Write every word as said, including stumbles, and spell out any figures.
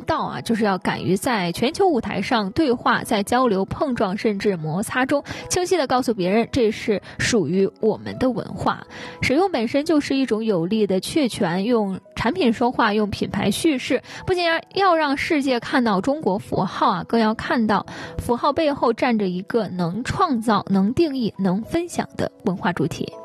道啊，就是要敢于在全球舞台上对话，在交流、碰撞甚至摩擦中，清晰地告诉别人，这是属于我们的文化。使用本身就是一种有力的确权，用产品说话，用品牌叙事，不仅要让世界看到中国符号啊，更要看到符号背后站着一个能创造、能定义、能分享的文化主体。